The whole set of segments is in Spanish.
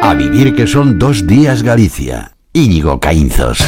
A vivir que son 2 días Galicia. Íñigo Caínzos.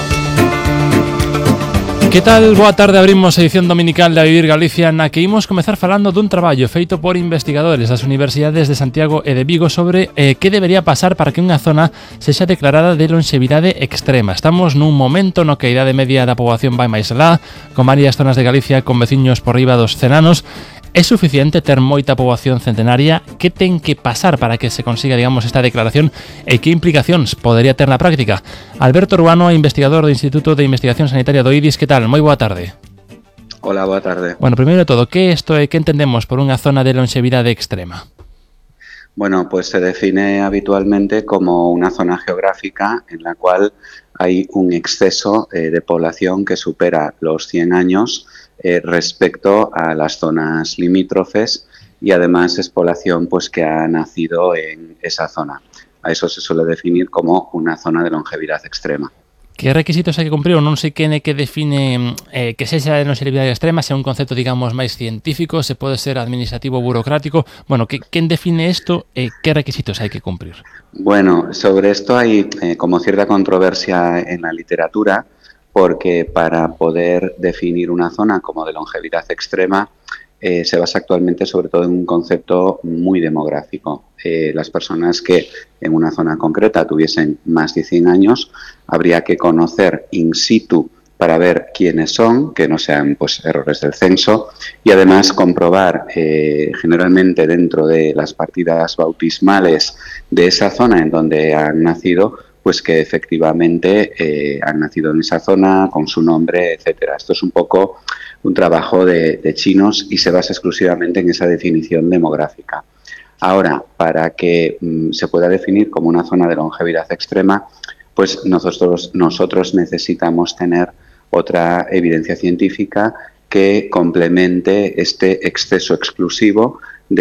Que tal? Boa tarde, abrimos a edición dominical de A Vivir Galicia, na que imos comezar falando dun traballo feito por investigadores das universidades de Santiago e de Vigo sobre que debería pasar para que unha zona sexa declarada de longevidade extrema. Estamos nun momento no que a idade media da poboación vai máis alá, con varias zonas de Galicia con veciños por riba dos 100 anos. É suficiente ter moita poboación centenaria? Que ten que pasar para que se consiga, digamos, esta declaración e que implicacións podería ter na práctica? Alberto Urbano, investigador do Instituto de Investigación Sanitaria do IDIS, que tal? Moi boa tarde. Hola, boa tarde. Bueno, primeiro de todo, que isto é que entendemos por unha zona de longevidade extrema? Bueno, pues se define habitualmente como una zona geográfica en la cual hay un exceso de población que supera los 100 años respecto a las zonas limítrofes y además es población pues que ha nacido en esa zona. A eso se suele definir como una zona de longevidad extrema. Que requisitos hai que cumprir? Non sei quen é que define que sexa de longevidade extrema, se é un concepto, digamos, máis científico, se pode ser administrativo ou burocrático. Bueno, quen define isto e que requisitos hai que cumplir? Bueno, sobre esto hay como cierta controversia en la literatura, porque para poder definir una zona como de longevidad extrema se basa actualmente sobre todo en un concepto muy demográfico. Las personas que en una zona concreta tuviesen más de 100 años, habría que conocer in situ para ver quiénes son, que no sean pues errores del censo, y además comprobar generalmente dentro de las partidas bautismales de esa zona en donde han nacido, pues que efectivamente han nacido en esa zona con su nombre, etcétera. Esto es un poco un trabajo de chinos y se basa exclusivamente en esa definición demográfica. Ahora, para que se pueda definir como una zona de longevidad extrema, pues nosotros necesitamos tener otra evidencia científica que complemente este exceso exclusivo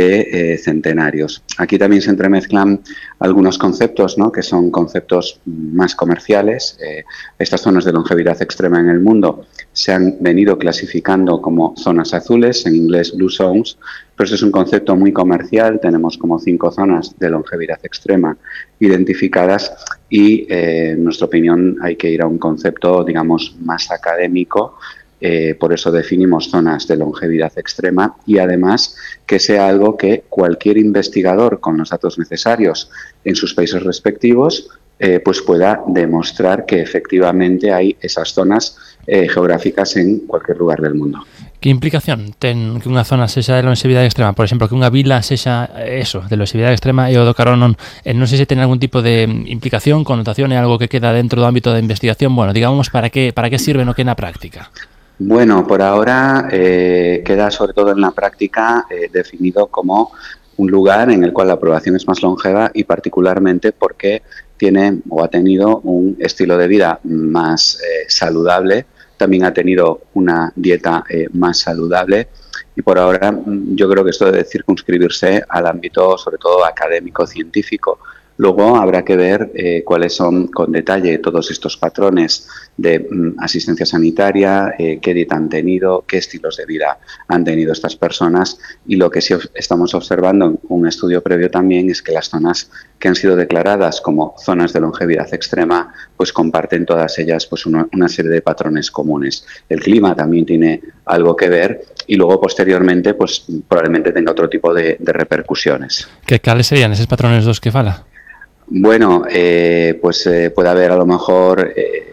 de centenarios. Aquí también se entremezclan algunos conceptos, ¿no?, que son conceptos más comerciales. Estas zonas de longevidad extrema en el mundo se han venido clasificando como zonas azules, en inglés blue zones, pero eso es un concepto muy comercial. Tenemos como 5 zonas de longevidad extrema identificadas y, en nuestra opinión, hay que ir a un concepto, digamos, más académico. Por eso definimos zonas de longevidad extrema y además que sea algo que cualquier investigador con los datos necesarios en sus países respectivos pues pueda demostrar que efectivamente hay esas zonas geográficas en cualquier lugar del mundo. Que implicación ten que unha zona sexa de longevidade extrema? Por exemplo, que unha vila sexa eso, de longevidade extrema e o do Carón non sei se ten algún tipo de implicación, connotación, é algo que queda dentro do ámbito da investigación. Bueno, digamos, para que sirve no que na práctica? Bueno, por ahora queda sobre todo en la práctica definido como un lugar en el cual la población es más longeva y particularmente porque tiene o ha tenido un estilo de vida más saludable, también ha tenido una dieta más saludable y por ahora yo creo que esto debe circunscribirse al ámbito sobre todo académico-científico. Luego habrá que ver cuáles son con detalle todos estos patrones de asistencia sanitaria, qué dieta han tenido, qué estilos de vida han tenido estas personas y lo que sí estamos observando en un estudio previo también es que las zonas que han sido declaradas como zonas de longevidad extrema pues comparten todas ellas pues una serie de patrones comunes. El clima también tiene algo que ver y luego posteriormente pues probablemente tenga otro tipo de repercusiones. Que cales serían esos patrones dos que fala? Bueno, pues puede haber a lo mejor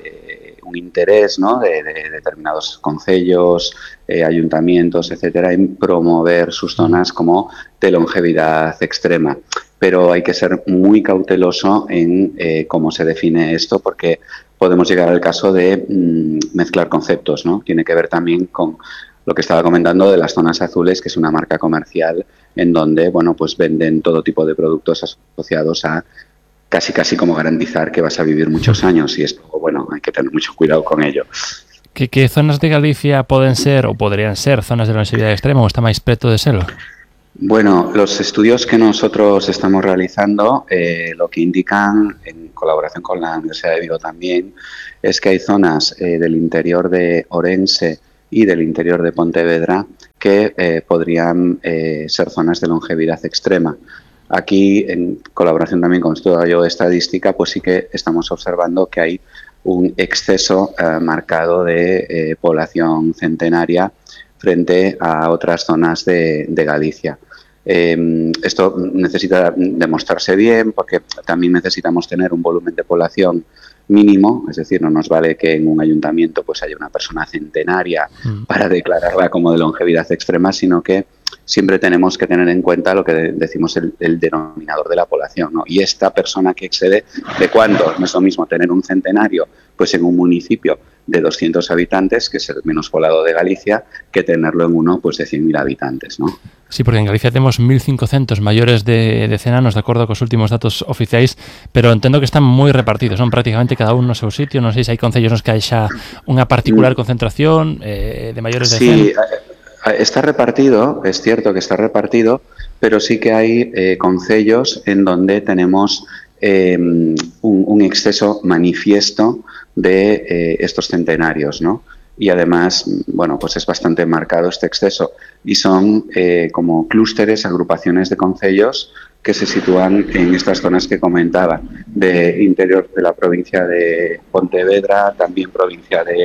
un interés, ¿no?, de determinados concellos, ayuntamientos, etcétera, en promover sus zonas como de longevidad extrema. Pero hay que ser muy cauteloso en cómo se define esto porque podemos llegar al caso de mezclar conceptos, ¿no? Tiene que ver también con lo que estaba comentando de las zonas azules, que es una marca comercial en donde, bueno, pues venden todo tipo de productos asociados a casi como garantizar que vas a vivir muchos años y esto, bueno, hay que tener mucho cuidado con ello. Que zonas de Galicia poden ser ou poderían ser zonas de longevidade extrema ou está máis preto de serlo? Bueno, los estudios que nosotros estamos realizando lo que indican, en colaboración con la Universidad de Vigo también, es que hay zonas del interior de Orense y del interior de Pontevedra que podrían ser zonas de longevidad extrema. Aquí, en colaboración también con Estudio Estadística, pues sí que estamos observando que hay un exceso marcado de población centenaria frente a otras zonas de Galicia. Esto necesita demostrarse bien porque también necesitamos tener un volumen de población mínimo, es decir, no nos vale que en un ayuntamiento pues haya una persona centenaria para declararla como de longevidad extrema, sino que siempre tenemos que tener en cuenta lo que decimos el denominador de la población, ¿no? Y esta persona que excede, ¿de cuánto? No es lo mismo tener un centenario pues en un municipio de 200 habitantes, que es el menos poblado de Galicia, que tenerlo en uno pues de 100.000 habitantes, ¿no? Sí, porque en Galicia tenemos 1.500 mayores de cenanos, de acuerdo con los últimos datos oficiais, pero entendo que están moi repartidos, son prácticamente cada un no seu sitio, non sei se hai concellos nos que hai xa unha particular concentración de maiores de 100. Sí, está repartido, es cierto que está repartido, pero sí que hay concellos en donde tenemos un exceso manifiesto de estos centenarios, ¿no? Y además, bueno, pues es bastante marcado este exceso. Y son como clústeres, agrupaciones de concellos que se sitúan en estas zonas que comentaba, de interior de la provincia de Pontevedra, también provincia de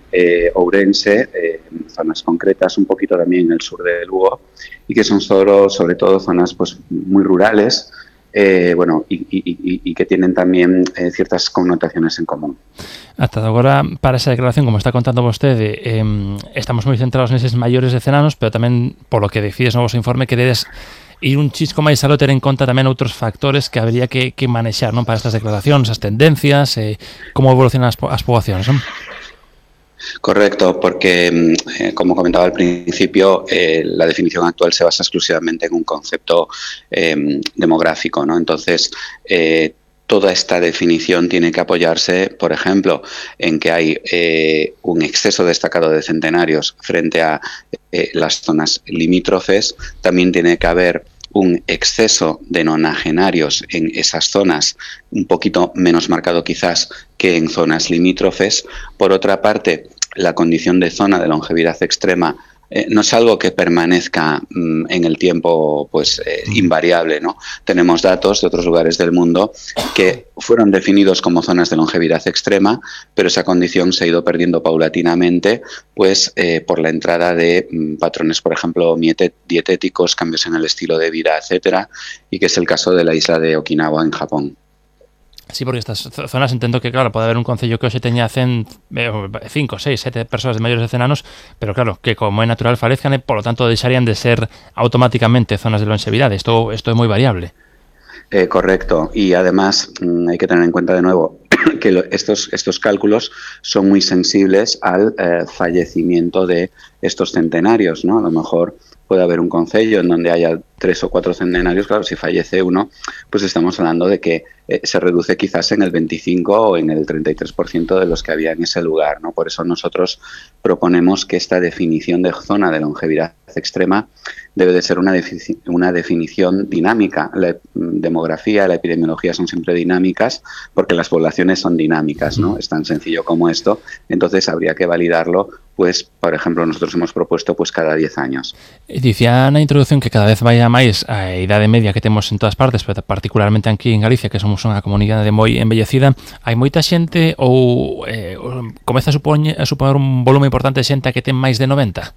Ourense, zonas concretas, un poquito también en el sur de Lugo, y que son sobre todo zonas pues muy rurales, bueno, y que tienen tamén ciertas connotaciones en común. Ata agora, para esa declaración, como está contando vostede, estamos moi centrados neses maiores de cenanos, pero tamén, polo que decides no vosso informe, queredes ir un chisco máis aló, ter en conta tamén outros factores que habría que manexar, non, para estas declaracións, as tendencias, como evolucionan as poboacións, non? Correcto, porque como comentaba al principio, la definición actual se basa exclusivamente en un concepto demográfico, ¿no? Entonces, toda esta definición tiene que apoyarse, por ejemplo, en que hay un exceso destacado de centenarios frente a las zonas limítrofes. También tiene que haber un exceso de nonagenarios en esas zonas, un poquito menos marcado quizás que en zonas limítrofes. Por otra parte, la condición de zona de longevidad extrema no es algo que permanezca en el tiempo pues invariable, ¿no? Tenemos datos de otros lugares del mundo que fueron definidos como zonas de longevidad extrema, pero esa condición se ha ido perdiendo paulatinamente pues por la entrada de patrones, por ejemplo, dietéticos, cambios en el estilo de vida, etcétera, y que es el caso de la isla de Okinawa en Japón. Sí, porque estas zonas entendo que, claro, pode haber un concello que hoxe teña 5, 6, 7 persoas de maiores de cenanos, pero claro, que como é natural falezcan, por lo tanto deixarían de ser automáticamente zonas de longevidade. Isto é moi variable. Correcto, y además hay que tener en cuenta de nuevo que estos cálculos son muy sensibles al fallecimiento de estos centenarios, ¿no? A lo mejor puede haber un concello en donde haya 3 o 4 centenarios, claro, si fallece uno, pues estamos hablando de que se reduce quizás en el 25 o en el 33% de los que había en ese lugar, ¿no? Por eso nosotros proponemos que esta definición de zona de longevidad extrema debe de ser una definición dinámica. La demografía, la epidemiología son siempre dinámicas porque las poblaciones son dinámicas, ¿no? Es tan sencillo como esto. Entonces habría que validarlo, pues, por ejemplo, nosotros hemos propuesto pues cada 10 años. Dicía na introducción que cada vez vaya máis a idade media que temos en todas partes, pero particularmente aquí en Galicia, que somos unha comunidade moi envellecida. Hai moita xente ou comeza a supoñer un volume importante de xente que ten máis de 90?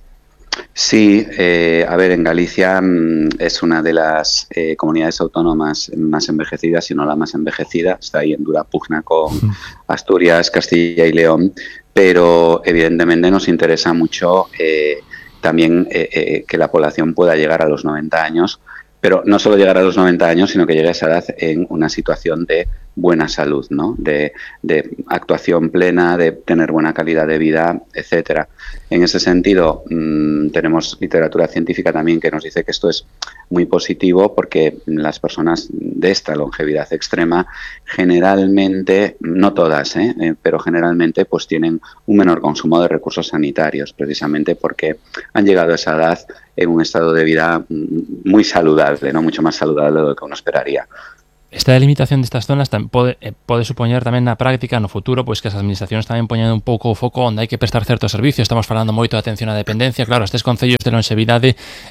Sí, a ver, en Galicia es una de las comunidades autónomas más envejecidas, si no la más envejecida. Está ahí en dura pugna con Asturias, Castilla y León, pero evidentemente nos interesa mucho también que la población pueda llegar a los 90 años, pero no solo llegar a los 90 años, sino que llegue a esa edad en una situación de buena salud, ¿no? De actuación plena, de tener buena calidad de vida, etcétera. En ese sentido, tenemos literatura científica también que nos dice que esto es muy positivo porque las personas de esta longevidad extrema generalmente, no todas, pero generalmente pues tienen un menor consumo de recursos sanitarios, precisamente porque han llegado a esa edad en un estado de vida muy saludable, ¿no? Mucho más saludable de lo que uno esperaría. Esta delimitación destas zonas pode supoñer tamén na práctica, no futuro, pois que as administracións tamén poñan un pouco o foco onde hai que prestar certos servicios. Estamos falando moito de atención á dependencia. Claro, estes concellos de longevidade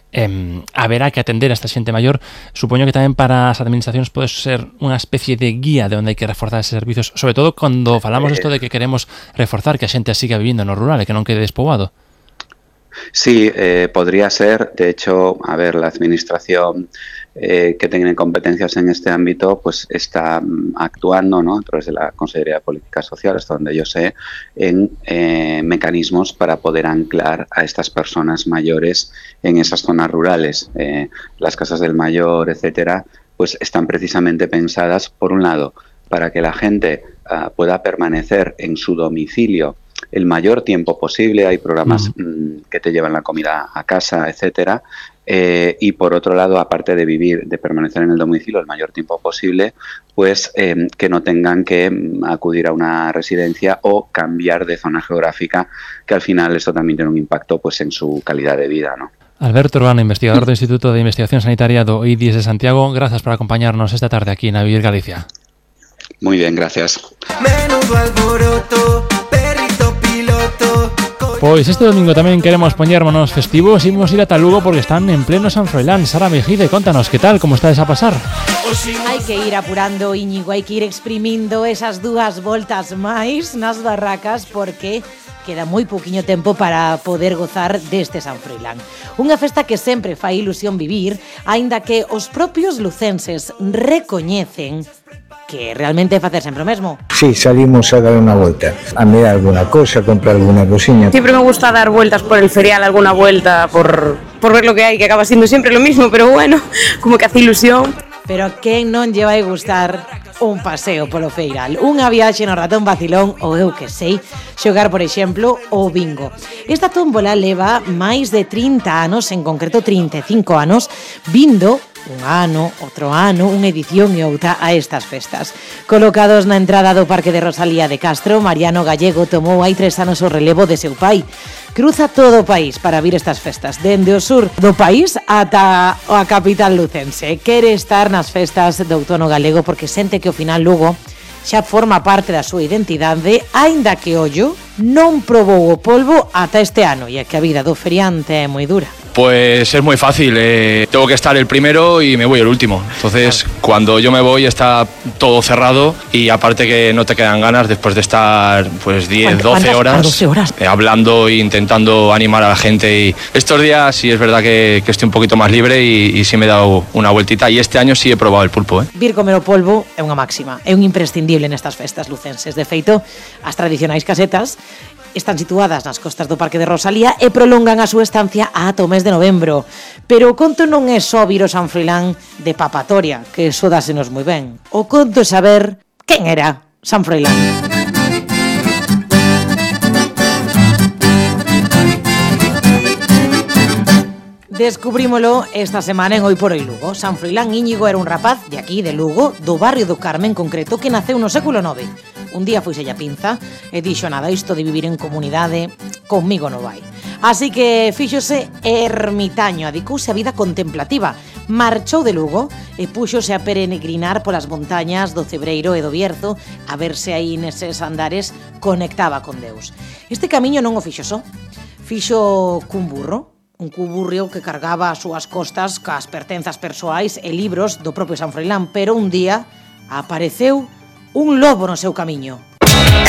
haberá que atender a esta xente maior. Supoño que tamén para as administracións pode ser unha especie de guía de onde hai que reforzar eses servicios, sobre todo cando falamos isto de que queremos reforzar que a xente siga vivindo no rural e que non quede despoboado. Sí, podría ser. De hecho, a ver, la administración que tiene competencias en este ámbito, pues está actuando, ¿no?, a través de la Consejería de Políticas Sociales, hasta donde yo sé, en mecanismos para poder anclar a estas personas mayores en esas zonas rurales. Las casas del mayor, etcétera, pues están precisamente pensadas, por un lado, para que la gente pueda permanecer en su domicilio el mayor tiempo posible. Hay programas que te llevan la comida a casa, etcétera. Y por otro lado, aparte de permanecer en el domicilio el mayor tiempo posible, pues que no tengan que acudir a una residencia o cambiar de zona geográfica, que al final esto también tiene un impacto pues en su calidad de vida, ¿no? Alberto Urbano, investigador do Instituto de Investigación Sanitaria do IDIS de Santiago, gracias por acompañarnos esta tarde aquí en A Vivir Galicia. Muy bien, gracias. Menudo alboroto, perrito piloto. Pois este domingo tamén queremos poñernos festivos e imos ir ata Lugo porque están en pleno San Froilán. Sara Mejide, contanos, que tal, como estades a pasar? Hai que ir apurando, Íñigo, hai que ir exprimindo esas 2 voltas máis nas barracas porque queda moi pouquiño tempo para poder gozar deste San Froilán. Unha festa que sempre fai ilusión vivir, aínda que os propios lucenses recoñecen que realmente é facer sempre o mesmo. Sí, salimos a dar unha volta, a mirar alguna cosa, comprar alguna cosiña. Siempre me gusta dar vueltas por el ferial, alguna vuelta por ver lo que hay, que acaba siendo siempre lo mismo, pero bueno, como que hace ilusión. Pero a quen non lle vai gustar un paseo polo feiral, unha viaxe no ratón vacilón ou eu que sei, xogar, por exemplo, o bingo. Esta tómbola leva máis de 30 anos, en concreto 35 anos, vindo un ano, outro ano, unha edición e outra a estas festas. Colocados na entrada do Parque de Rosalía de Castro, Mariano Gallego tomou hai 3 anos o relevo de seu pai. Cruza todo o país para vir estas festas, dende o sur do país ata a capital lucense. Quere estar nas festas do outono galego porque sente que ao final Lugo xa forma parte da súa identidade, aínda que ollo non probou o polvo ata este ano, e é que a vida do feriante é moi dura. Pues es muy fácil, tengo que estar el primero y me voy el último. Entonces, cuando yo me voy está todo cerrado y aparte que no te quedan ganas después de estar pues 10, 12 horas, 12 horas. Hablando e intentando animar a la gente. Y estos días sí es verdad que estoy un poquito más libre y sí me he dado una vueltita y este año sí he probado el pulpo. Vir comer o polvo é unha máxima, é un imprescindible nestas festas lucenses. De feito, as tradicionais casetas están situadas nas costas do Parque de Rosalía e prolongan a súa estancia ata o mes de novembro. Pero o conto non é só vir o San Froilán de papatoria, que eso dásenos moi ben. O conto é saber quen era San Froilán. Descubrímolo esta semana en Hoy por Hoy Lugo. San Froilán Íñigo era un rapaz de aquí, de Lugo, do barrio do Carme en concreto, que naceu no século IX. Un día foiselle a pinza e dixo nada, isto de vivir en comunidade conmigo non vai. Así que fíxose ermitaño, adicouse a vida contemplativa. Marchou de Lugo e púxose a peregrinar polas montañas do Cebreiro e do Bierzo a verse aí neses andares conectaba con Deus. Este camiño non o fixo só, fixo cun burro, un cuburrio que cargaba as súas costas cas pertenzas persoais e libros do propio San Froilán, pero un día apareceu un lobo no seu camiño.